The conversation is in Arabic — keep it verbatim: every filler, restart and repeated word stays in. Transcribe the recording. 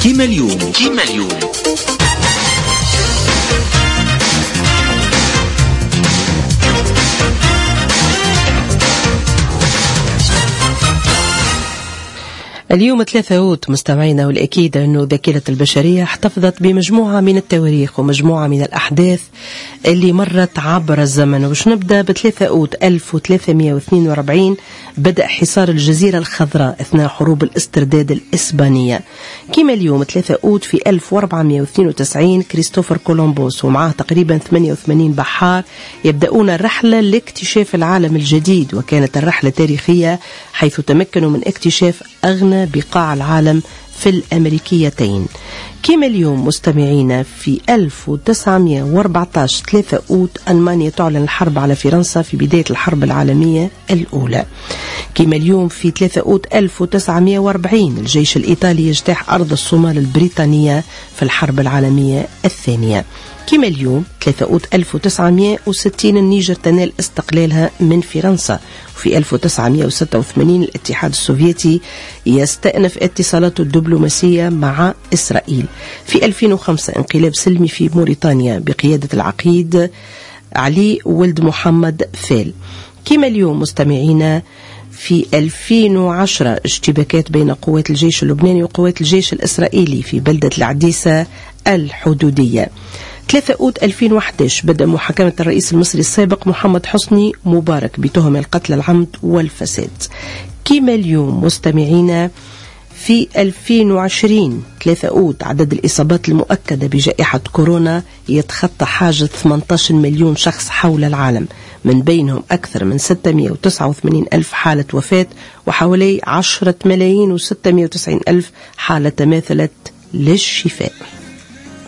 كيما اليوم كيما اليوم اليوم ثلاثة أوت مستمعينا، والأكيد أنه ذاكرة البشرية احتفظت بمجموعة من التواريخ ومجموعة من الأحداث اللي مرت عبر الزمن. وش نبدأ بثلاثة أوت ألف وثلاثمائة واثنين وأربعين، بدأ حصار الجزيرة الخضراء أثناء حروب الاسترداد الإسبانية. كما اليوم ثلاثة أوت في ألف وأربعمائة واثنين وتسعين كريستوفر كولومبوس ومعه تقريبا ثمانية وثمانين بحار يبدأون الرحلة لاكتشاف العالم الجديد، وكانت الرحلة تاريخية حيث تمكنوا من اكتشاف أغنى بقاع العالم في الأمريكيتين. كما اليوم مستمعينا في ألف وتسعمائة وأربعة عشر ثلاثة أوت ألمانيا تعلن الحرب على فرنسا في بداية الحرب العالمية الأولى. كما اليوم في ثلاثة أوت ألف وتسعمائة وأربعين الجيش الإيطالي يجتاح أرض الصومال البريطانية في الحرب العالمية الثانية. كما اليوم ثلاثة أوت ألف وتسعمائة وستين النيجر تنال استقلالها من فرنسا. وفي ألف وتسعمائة وستة وثمانين الاتحاد السوفيتي يستأنف اتصالاته الدبلوماسية مع إسرائيل. في ألفين وخمسة انقلاب سلمي في موريتانيا بقيادة العقيد علي ولد محمد فال. كما اليوم مستمعينا في ألفين وعشرة اشتباكات بين قوات الجيش اللبناني وقوات الجيش الإسرائيلي في بلدة العديسة الحدودية. ثلاثة أوت ألفين وأحد عشر بدأ محاكمة الرئيس المصري السابق محمد حسني مبارك بتهم القتل العمد والفساد. كما اليوم مستمعينا في ألفين وعشرين ثلاثة أوت عدد الإصابات المؤكدة بجائحة كورونا يتخطى حاجز ثمانية عشر مليون شخص حول العالم، من بينهم أكثر من ستمائة وتسعة وثمانين ألف حالة وفاة وحوالي عشرة ملايين وستمائة وتسعين ألف حالة تماثلت للشفاء.